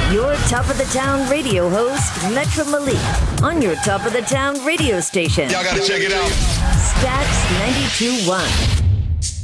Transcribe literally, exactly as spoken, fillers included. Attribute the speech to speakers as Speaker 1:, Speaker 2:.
Speaker 1: Your top of the town radio host, Metro Malik, on your top of the town radio station.
Speaker 2: Y'all gotta check it out.
Speaker 1: Stacks ninety-two point one.